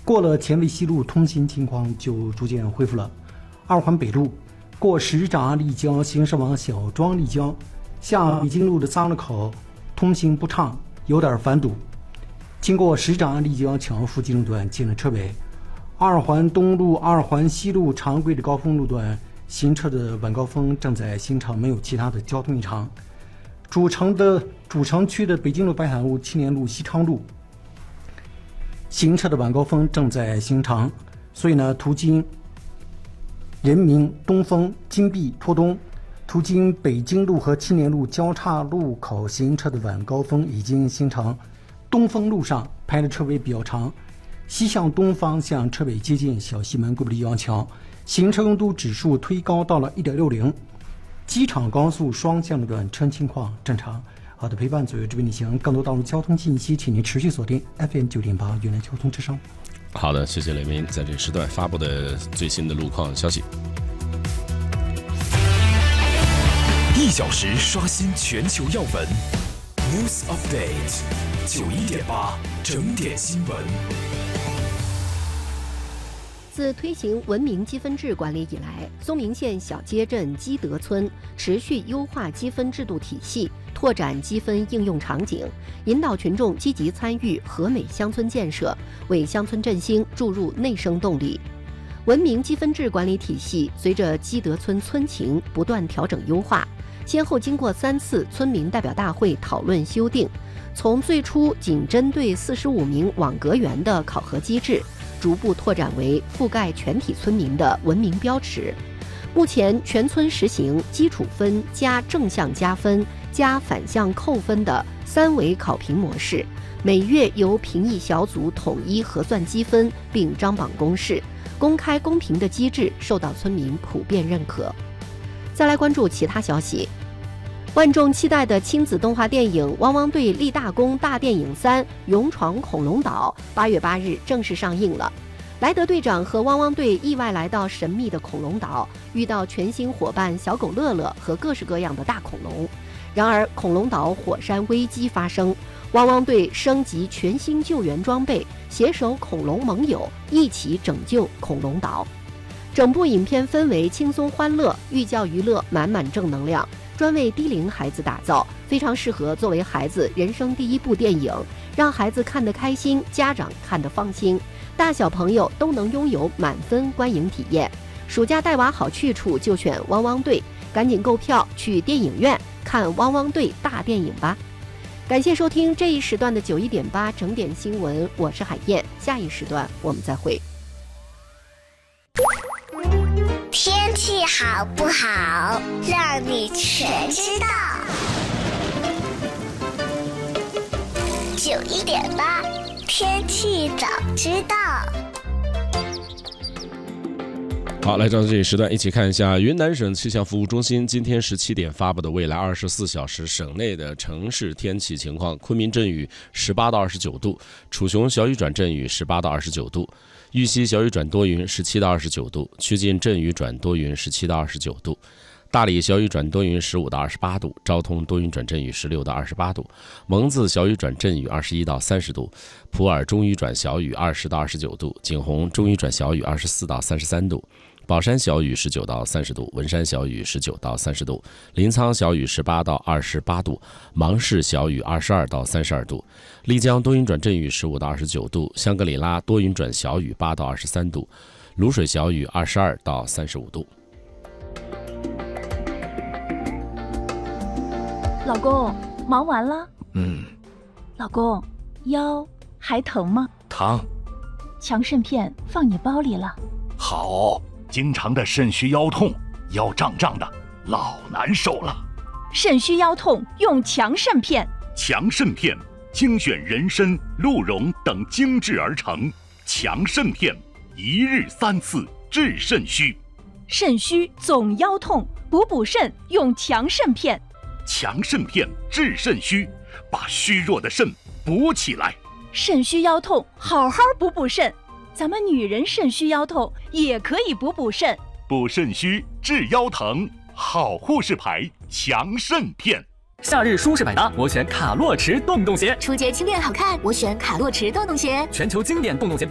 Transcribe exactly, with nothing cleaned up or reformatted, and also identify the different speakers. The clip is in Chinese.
Speaker 1: 过了前卫西路，通行情况就逐渐恢复了。二环北路过石闸立交行驶往小庄立交，下北京路的三路口通行不畅，有点繁堵。经过石闸立交桥附近路段进了车尾。二环东路、二环西路常规的高峰路段行车的晚高峰正在形成，没有其他的交通异常。主城的主城区的北京路、白海路、青年路、西昌路行车的晚高峰正在形成，所以呢，途经人民、东风、金碧、拓东，途经北京路和青年路交叉路口行车的晚高峰已经形成。东风路上排的车尾比较长，西向东方向车尾接近小西门桂布利洋桥，行车拥堵指数推高到了 一点六零。机场高速双向路段车情况正常。好的，陪伴左右这边旅行，更多道路交通信息，请您持续锁定 F M 九点八原来交通之声。
Speaker 2: 好的，谢谢雷鸣在这个时段发布的最新的路况消息。
Speaker 3: 一小时刷新全球要闻 ，News Update 九一点八整点新闻。
Speaker 4: 自推行文明积分制管理以来，松明县小街镇积德村持续优化积分制度体系，拓展积分应用场景，引导群众积极参与和美乡村建设，为乡村振兴注入内生动力。文明积分制管理体系随着积德村村情不断调整优化，先后经过三次村民代表大会讨论修订，从最初仅针对四十五名网格员的考核机制，逐步拓展为覆盖全体村民的文明标尺。目前全村实行基础分加正向加分加反向扣分的三维考评模式，每月由评议小组统一核算积分并张榜公示，公开公平的机制受到村民普遍认可。再来关注其他消息。万众期待的亲子动画电影《汪汪队立大功大电影三：勇闯恐龙岛》八月八日正式上映了。莱德队长和汪汪队意外来到神秘的恐龙岛，遇到全新伙伴小狗乐乐和各式各样的大恐龙。然而，恐龙岛火山危机发生，汪汪队升级全新救援装备，携手恐龙盟友一起拯救恐龙岛。整部影片氛围轻松欢乐，寓教于乐，满满正能量。专为低龄孩子打造，非常适合作为孩子人生第一部电影，让孩子看得开心，家长看得放心，大小朋友都能拥有满分观影体验。暑假带娃好去处就选汪汪队，赶紧购票去电影院看汪汪队大电影吧。感谢收听这一时段的九一点八整点新闻，我是海燕，下一时段我们再会。
Speaker 5: 天气好不好，让你全知道。九一点八，天气早知道。
Speaker 2: 好，来到这一时段，一起看一下云南省气象服务中心今天十七点发布的未来二十四小时省内的城市天气情况：昆明阵雨十八到二十九度，楚雄小雨转阵雨十八到二十九度。玉溪小雨转多云十七到二十九度，曲靖阵雨转多云十七到二十九度，大理小雨转多云十五到二十八度，昭通多云转阵雨十六到二十八度，蒙自小雨转阵雨二十一到三十度，普洱中雨转小雨二十到二十九度，景洪中雨转小雨二十四到三十三度，宝山小雨十九到三十度，文山小雨十九到三十度，临沧小雨十八到二十八度，芒市小雨二十二到三十二度，丽江多云转阵雨十五到二十九度，香格里拉多云转小雨八到二十三度，卤水小雨二十二到三十五度。
Speaker 6: 老公，忙完了？
Speaker 7: 嗯。
Speaker 6: 老公，腰还疼吗？
Speaker 7: 疼。
Speaker 6: 强肾片放你包里了。
Speaker 7: 好。经常的肾虚腰痛，腰胀胀的，老难受了。
Speaker 6: 肾虚腰痛用强肾片。
Speaker 7: 强肾片精选人参、鹿茸等精制而成，强肾片一日三次治肾虚。
Speaker 6: 肾虚总腰痛，补补肾用强肾片。
Speaker 7: 强肾片治肾虚，把虚弱的肾补起来。
Speaker 6: 肾虚腰痛，好好补补肾。咱们女人肾虚腰痛也可以补补肾，
Speaker 7: 补肾虚治腰疼，好护士牌强肾片。
Speaker 8: 夏日舒适百搭，我选卡洛驰洞洞鞋。
Speaker 9: 初节轻便好看，我选卡洛驰洞洞鞋。
Speaker 8: 全球经典洞洞鞋。